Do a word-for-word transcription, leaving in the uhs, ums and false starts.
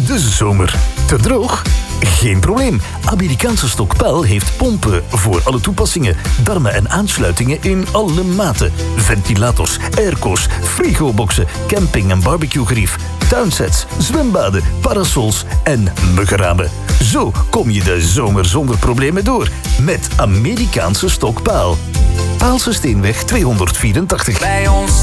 de zomer. Te droog? Geen probleem. Amerikaanse Stokpaal heeft pompen voor alle toepassingen. Darmen en aansluitingen in alle maten. Ventilators, airco's, frigoboxen, camping- en barbecuegerief, tuinsets, zwembaden, parasols en muggenramen. Zo kom je de zomer zonder problemen door. Met Amerikaanse Stokpaal. Paalse Steenweg tweehonderdvierentachtig. Bij ons